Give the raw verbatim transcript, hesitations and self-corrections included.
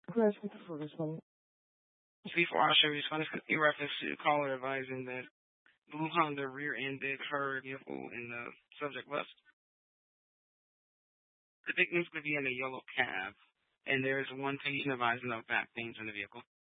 Let's speak for this one. Before I show responded in reference to the caller advising that blue Honda rear-ended her vehicle and the subject left. The victim's going to be in a yellow cab, and there is one patient advising of back pains in the vehicle.